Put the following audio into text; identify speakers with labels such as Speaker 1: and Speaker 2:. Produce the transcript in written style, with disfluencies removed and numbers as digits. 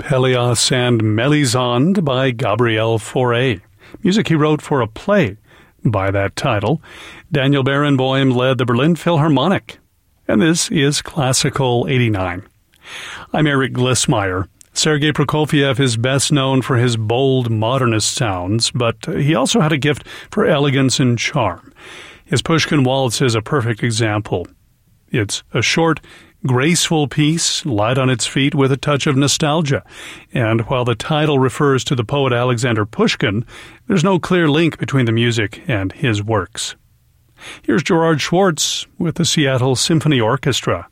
Speaker 1: Pelléas and Mélisande by Gabriel Fauré. Music he wrote for a play by that title. Daniel Barenboim led the Berlin Philharmonic. And this is Classical 89. I'm Eric Glissmeyer. Sergei Prokofiev is best known for his bold modernist sounds, but he also had a gift for elegance and charm. His Pushkin Waltz is a perfect example. It's a short, graceful piece, light on its feet with a touch of nostalgia. And while the title refers to the poet Alexander Pushkin, there's no clear link between the music and his works. Here's Gerard Schwartz with the Seattle Symphony Orchestra.